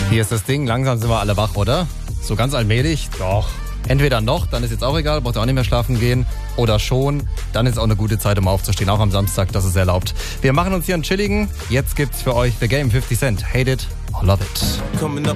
Hier ist das Ding, langsam sind wir alle wach, oder? So ganz allmählich? Doch. Entweder noch, dann ist jetzt auch egal, braucht ihr auch nicht mehr schlafen gehen. Oder schon, dann ist auch eine gute Zeit, um aufzustehen. Auch am Samstag, das ist erlaubt. Wir machen uns hier einen chilligen. Jetzt gibt's für euch The Game 50 Cent. Hate it or love it.